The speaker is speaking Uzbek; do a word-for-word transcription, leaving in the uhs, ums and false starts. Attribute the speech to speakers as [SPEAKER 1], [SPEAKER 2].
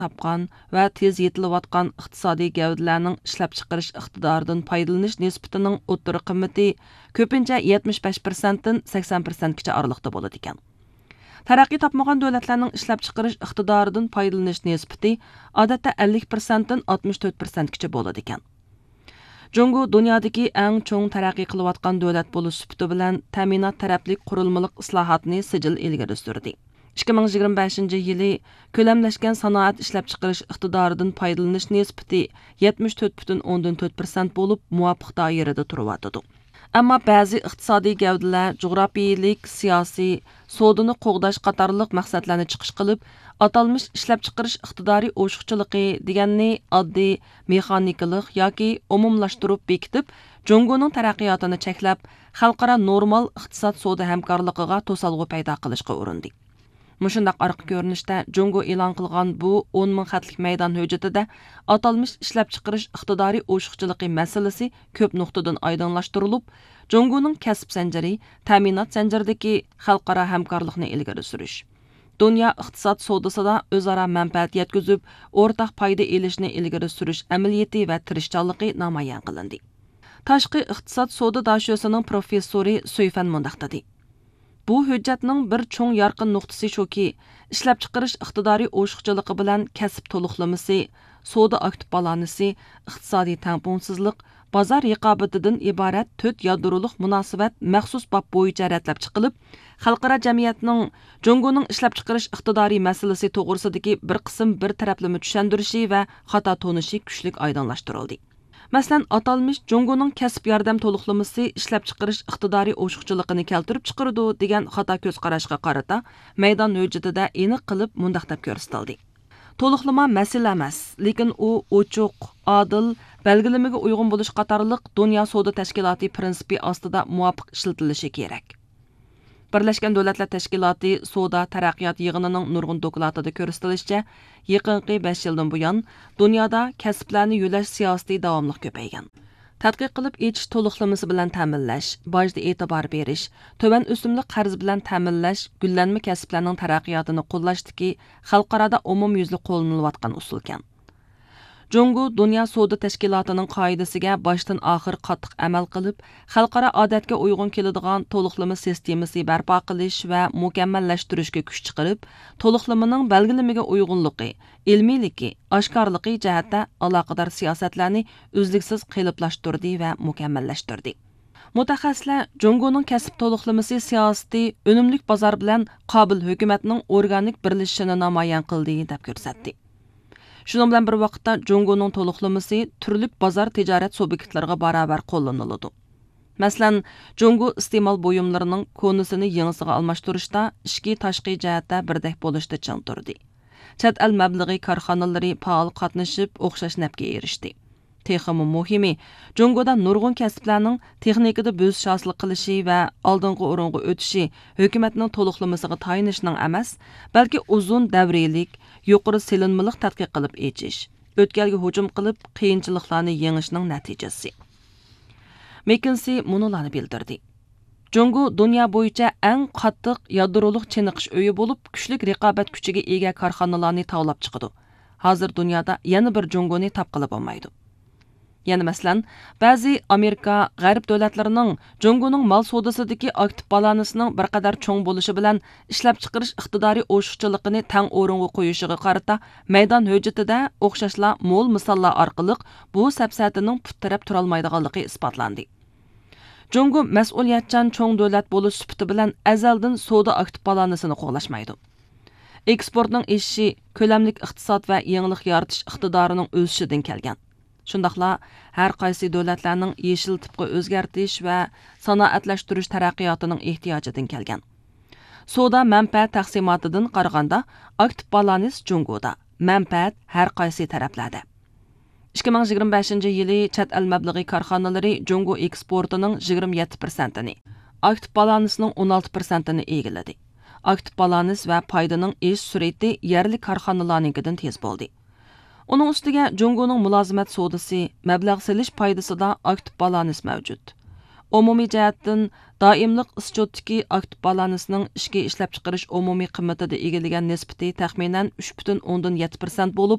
[SPEAKER 1] topgan va tez yetilayotgan iqtisodiy gavdalarning ishlab chiqarish iqtidoridan foydalanish nisbatining o'ttiri qimmati ko'pincha yetmish besh persentdan sakson persentgacha oralig'ida bo'ladi ekan. Taraqqiy topmagan davlatlarning ishlab chiqarish iqtidoridan foydalanish nisbati odatda ellik persentdan oltmish to'rt persentgacha bo'ladi ekan. Jungo dunyodagi eng cho'ng taraqqiy qilayotgan davlat bo'lish sifati bilan ta'minot tarafli qurilmalik islohotni sijil ilgari surdi. ikki ming yigirma beshinchi yili ko'lamlashgan sanoat ishlab chiqarish iqtidoridan foydalanish nisbati yetmish to'rt butun o'ndan to'rt persent bo'lib muvofiq doirada turyotdi. Ammo ba'zi iqtisodiy gavdalar jug'rofiyalik, siyosiy, sodini qo'g'dash qatorliq maqsadlarni chiqish qilib, atalmış ishlab chiqarish iqtidori o'shiqchiligi deganni oddiy mexanikalik yoki umumlashtirib bekitib, Jungoning taraqqiyotini cheklab, xalqaro normal iqtisod soda hamkorligiga to'salg'u paydo qilishga urindi. Mushundaq orqa ko'rinishda Jungo e'lon qilgan bu o'n ming xatlik maydon hujjatida atalmış ishlab chiqarish iqtidori o'shiqchiligi masalasi ko'p nuqtadan oydinlashtirilib, Jungoning kasb zanjiri, ta'minot zanjiridagi xalqaro hamkorlikni ilgari surish, dunyo iqtisod sodasida o'zaro manfaat yetkazib, o'rtaq foyda elishni ilgari surish amaliyati va tirishchanligi namoyon qilindi. Tashqi iqtisod soda dashiyosining professori Suyfan mundaq dedi. Bu hujjatning bir cho'ng yorqin nuqtasi shuki, ishlab chiqarish iqtidori o'shiqchiligi bilan kasb to'liqlamasi, soda aktiv balanisi, iqtisodiy tangpungsizlik, bozor raqobatidan iborat to'rt yadroliq munosabat maxsus bob bo'yicha ratlab chiqilib, xalqaro jamiyatning Jungoning ishlab chiqarish iqtidori masalasi to'g'risidagi bir qism bir taraflama tushundirishi va xato tonishi kuchlik oydinlashtirildi. Masalan, atalmış Jungoning kasb yordam to'liqlamasi ishlab chiqarish iqtidori o'shiqchiligini keltirib chiqardi degan xato ko'z qarashga qarata maydon hujjatida aniq qilib mundaq deb ko'rsatildi. To'liqlama masala emas, lekin u ochiq, adil, belgilamaga uyg'un bo'lish qatorliq dunyo savdo tashkiloti prinsipi ostida muvofiq ishlatilishi kerak. Birlashgan Davlatlar Tashkiloti Savdo taraqqiyot yig'inining nurg'un dokladida ko'rsatilishicha, yaqinqi besh yildan buyon dunyoda kasblarni yo'lash siyosati davomli ko'paygan. Tadqiq qilib etish to'liqlamasi bilan ta'minlash, bojda e'tibor berish, to'van o'simli qarz bilan ta'minlash gullanma kasblarning taraqqiyotini qo'llashdagi xalqaroda umumyuzli qo'llanayotgan usulkan. Jungo Dunyo savdo tashkilotining qoidasiga boshdan oxir qattiq amal qilib, xalqaro odatga uyg'un keladigan to'liqlama sistemasi barpo qilish va mukammallashtirishga kuch chiqarib, to'liqlamaning belgilamaga uyg'unligi, ilmiyligi, oshkorligi jihatda aloqador siyosatlarni uzluksiz qiliblashtirdi va mukammallashtirdi. Mutaxassislar Jungoning kasb to'liqlamasi siyosati unumlik bozor bilan qobil hukumatning organik birlashishini namoyon qildi deb ko'rsatdi. Shunun bilan bir vaqtda Jungoning to'liqlamasi turli bozor tijorat subyektlariga barobar qo'llaniladi. Masalan, Jungo iste'mol buyumlarining konusini yangisiga almashtirishda ishki tashqi jihatda birdek bo'lishda chang turdi. Chet el mablag'i korxonalari faol qatnashib, o'xshash nafga erishdi. Texmi muhimi, Jungoda nurg'un kasblarning texnikada bo'sish hosil qilishi va oldingi o'ringa o'tishi hukumatning to'liqlamasiga tayinishning emas, balki uzun davriylik, yuqori selinmalik tadqiq qilib echish, o'tkalga hujum qilib qiyinchiliklarni yengishning natijasi. McKinsey munolarni bildirdi. Jungo dunyo bo'yicha eng qattiq yadroliq chiniqish uyi bo'lib, kuchli raqobat kuchiga ega korxonalarni tavlab chiqadi. Hozir dunyoda yana bir Jungoni topqilib olmaydi. Yani masalan, ba'zi Amerika, G'arb davlatlarining Jungoning mol savdosidagi aktiv balansining bir qadar cho'ng bo'lishi bilan ishlab chiqarish iqtidori o'shiqchiligini tang o'ringa qo'yishiga qarata maydon hujjatida o'xshashlar mo'l misollar orqali bu safsatining puttirab turolmaydiganligi isbotlandi. Jungo mas'uliyatchan cho'ng davlat bo'lish sifati bilan azaldan savdo aktiv balansini qo'llashmaydi. Eksportning eshishi, ko'lamlik iqtisod va yangilik yaratish iqtidorining o'sishidan kelgan. Shundaqla har qaysi davlatlarning yeshil tipga o'zgartish va sanoatlashtirish taraqqiyotining ehtiyojidan kelgan. Savdo manfaat taqsimotidan qaraganda aktiv balans Jungoda, manfaat har qaysi taraflarda. ikki ming yigirma beshinchi yili chet el mablag'i korxonalari Jungo eksportining yigirma yetti persentini, aktiv balansning o'n olti persentini egalladi. Aktiv balans va foydaning ish sur'ati yerli korxonalarnikidan tez bo'ldi. Onun ustiga Jungoning mulozimat savdosi, mablag' selish foydasida aktiv balans mavjud. Umumiy jihatdan doimlik ischotdagi aktiv balansning ishga ishlab chiqarish umumiy qiymatida egallagan nisbati taxminan uch butun o'ndan yetti persent bo'lib,